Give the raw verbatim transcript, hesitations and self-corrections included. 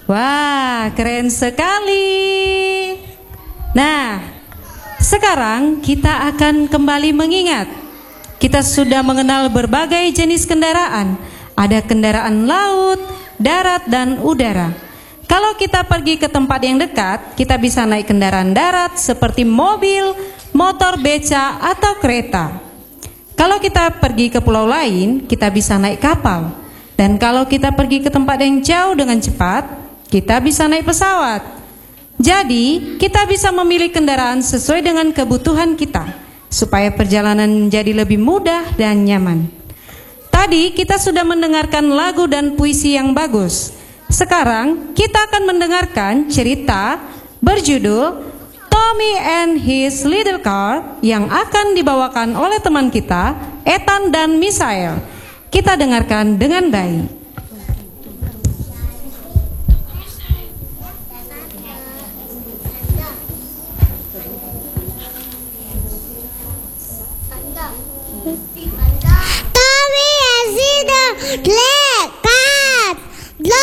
Wah, keren sekali. Nah, sekarang kita akan kembali mengingat. Kita sudah mengenal berbagai jenis kendaraan. Ada kendaraan laut, darat, dan udara. Kalau kita pergi ke tempat yang dekat, kita bisa naik kendaraan darat seperti mobil, motor beca, atau kereta. Kalau kita pergi ke pulau lain, kita bisa naik kapal. Dan kalau kita pergi ke tempat yang jauh dengan cepat, kita bisa naik pesawat. Jadi, kita bisa memilih kendaraan sesuai dengan kebutuhan kita, supaya perjalanan menjadi lebih mudah dan nyaman. Tadi kita sudah mendengarkan lagu dan puisi yang bagus. Sekarang kita akan mendengarkan cerita berjudul Tommy and His Little Car yang akan dibawakan oleh teman kita, Ethan dan Misael. Kita dengarkan dengan baik.